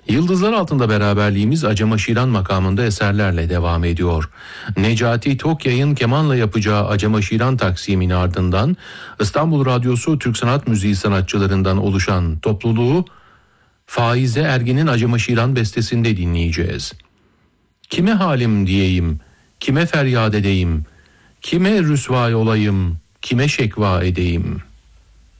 Yıldızlar altında beraberliğimiz Acema Şiran makamında eserlerle devam ediyor. Necati Tokyay'ın kemanla yapacağı Acema Şiran taksiminin ardından İstanbul Radyosu Türk Sanat Müziği sanatçılarından oluşan topluluğu Faize Ergin'in Acema Şiran bestesinde dinleyeceğiz. Kime halim diyeyim, kime feryat edeyim, kime rüsvay olayım, kime şekva edeyim.